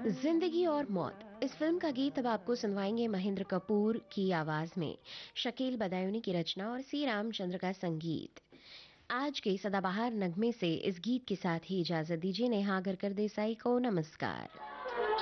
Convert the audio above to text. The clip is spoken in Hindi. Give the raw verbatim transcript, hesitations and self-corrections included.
जिंदगी और मौत इस फिल्म का गीत अब आपको सुनवाएंगे महेंद्र कपूर की आवाज में। शकील बदायूनी की रचना और सी रामचंद्र का संगीत। आज के सदाबहार नगमे से इस गीत के साथ ही इजाजत दीजिए। नेहा गरकर देसाई को नमस्कार।